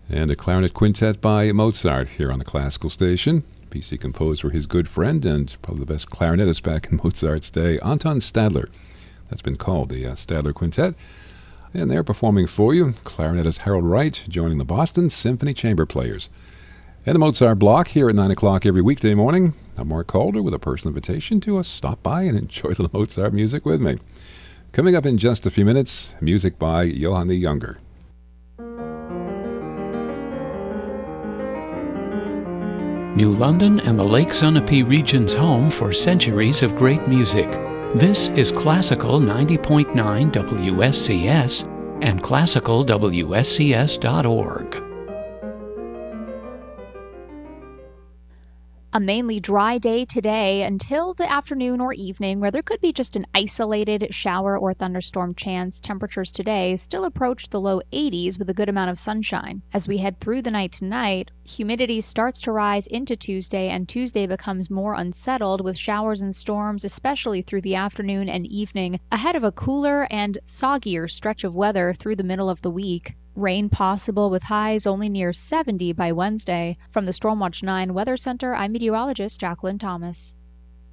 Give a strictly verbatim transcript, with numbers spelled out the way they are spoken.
And a clarinet quintet by Mozart here on the Classical Station. Piece he composed for his good friend and probably the best clarinetist back in Mozart's day, Anton Stadler. That's been called the uh, Stadler Quintet. And they're performing for you. Clarinetist Harold Wright joining the Boston Symphony Chamber Players. And the Mozart Block here at nine o'clock every weekday morning. I'm Mark Calder with a personal invitation to uh, stop by and enjoy the Mozart music with me. Coming up in just a few minutes, music by Johann the Younger. New London and the Lake Sunapee region's home for centuries of great music. This is Classical ninety point nine W S C S and classical W S C S dot org. A mainly dry day today until the afternoon or evening, where there could be just an isolated shower or thunderstorm chance. Temperatures today still approach the low eighties with a good amount of sunshine. As we head through the night tonight, humidity starts to rise into Tuesday, and Tuesday becomes more unsettled with showers and storms, especially through the afternoon and evening, ahead of a cooler and soggier stretch of weather through the middle of the week. Rain possible with highs only near seventy by Wednesday. From the Stormwatch nine Weather Center, I'm meteorologist Jacqueline Thomas.